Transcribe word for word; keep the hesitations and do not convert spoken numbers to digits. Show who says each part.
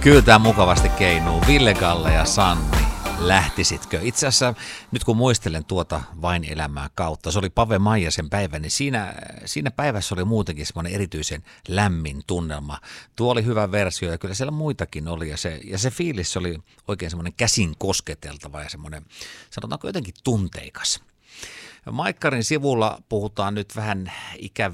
Speaker 1: Kyllä tämä mukavasti keinuu. Ville, Kalle ja Sanni, lähtisitkö? Itse asiassa nyt kun muistelen tuota Vain elämää kautta, se oli Pave Maijasen päivä, niin siinä, siinä päivässä oli muutenkin semmoinen erityisen lämmin tunnelma. Tuo oli hyvä versio ja kyllä siellä muitakin oli ja se, ja se fiilis oli oikein semmoinen käsin kosketeltava ja semmoinen, sanotaanko jotenkin tunteikas. Maikkarin sivulla puhutaan nyt vähän ikäviä